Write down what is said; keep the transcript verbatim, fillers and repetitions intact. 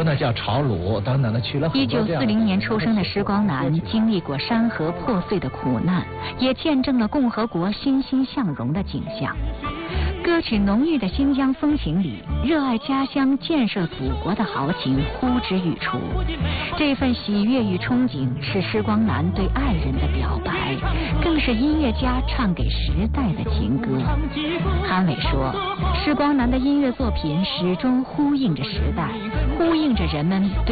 呢叫朝鲁等等的去了很多。 一九四零年出生的施光南，经历过山河破碎的苦难，也见证了共和国欣欣向荣的景象。歌曲浓郁的新疆风情里，热爱家乡、建设祖国的豪情呼之欲出。这份喜悦与憧憬是施光南对爱人的表白，更是音乐家唱给时代的情歌。韩伟说，施光南的音乐作品始终呼应着时代，呼应着人们对